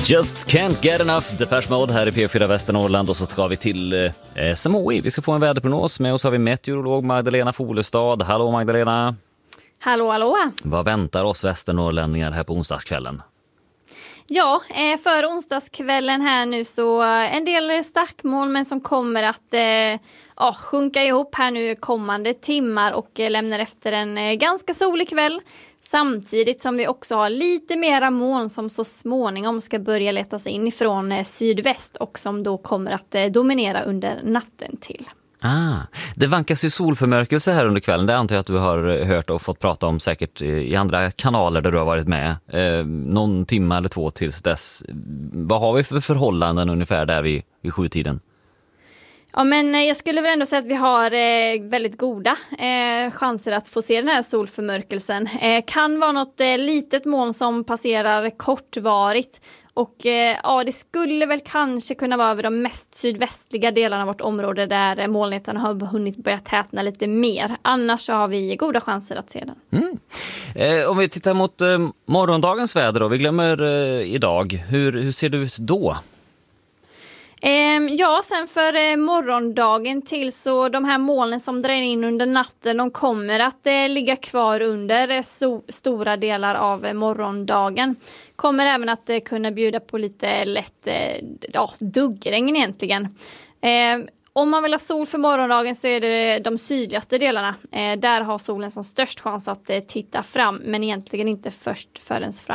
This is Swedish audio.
Just can't get enough Depeche Mode här i P4 Västernorrland. Och så ska vi till SMHI. Vi ska få en väderprognos. Med oss har vi meteorolog Magdalena Folestad. Hallå Magdalena. Hallå, hallå. Vad väntar oss västernorrlänningar här på onsdagskvällen? Ja, för onsdagskvällen här nu så en del stackmoln men som kommer att sjunka ihop här nu kommande timmar och lämnar efter en ganska solig kväll. Samtidigt som vi också har lite mera moln som så småningom ska börja leta sig in ifrån sydväst och som då kommer att dominera under natten till. Det vankas ju solförmörkelse här under kvällen. Det antar jag att du har hört och fått prata om säkert i andra kanaler där du har varit med. Någon timme eller två tills dess. Vad har vi för förhållanden ungefär där vid 7-tiden? Ja, men jag skulle väl ändå säga att vi har väldigt goda chanser att få se den här solförmörkelsen. Kan vara något litet moln som passerar kortvarigt. Och det skulle väl kanske kunna vara över de mest sydvästliga delarna av vårt område där molnigheten har hunnit börja tätna lite mer. Annars så har vi goda chanser att se den. Om vi tittar mot morgondagens väder då, vi glömmer idag. Hur ser det ut då? Sen för morgondagen till så de här molnen som drar in under natten, de kommer att ligga kvar under stora delar av morgondagen. Kommer även att kunna bjuda på lite lätt duggregn egentligen. Om man vill ha sol för morgondagen så är det de sydligaste delarna. Där har solen som störst chans att titta fram, men egentligen inte först förrän fram